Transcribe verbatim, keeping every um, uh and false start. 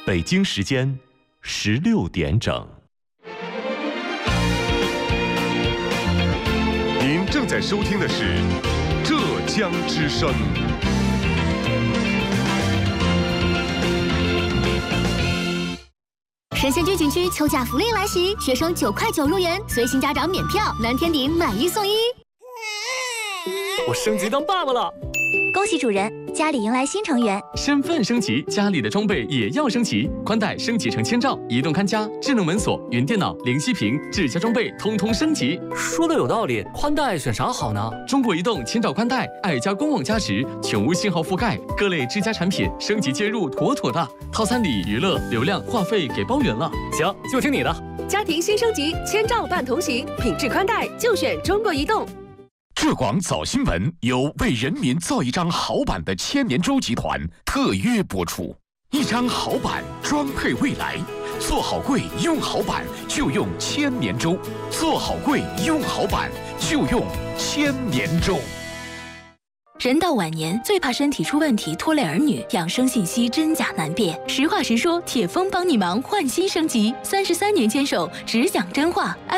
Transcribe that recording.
北京时间十六点整。 您正在收听的是浙江之声。 神仙居景区秋假福利来袭，学生九块九入园，随行家长免票，蓝天顶买一送一。 我升级当爸爸了， 恭喜主人，家里迎来新成员。 身份升级，家里的装备也要升级，宽带升级成千兆，移动看家、智能门锁、云电脑、零息屏、智家装备通通升级。 说的有道理，宽带选啥好呢？ 中国移动千兆宽带，爱家官网加持，全无信号覆盖，各类智家产品升级接入妥妥的，套餐里娱乐、流量、话费给包圆了。 行，就听你的。 家庭新升级，千兆伴同行，品质宽带就选中国移动。 浙广早新闻由为人民造一张好版的千年舟集团特约播出，一张好版装配未来，做好柜用好版就用千年舟，做好柜用好版就用千年舟。 人到晚年最怕身体出问题拖累儿女，养生信息真假难辨。实话实说，铁峰帮你忙，换新升级，三十三年坚守，只讲真话。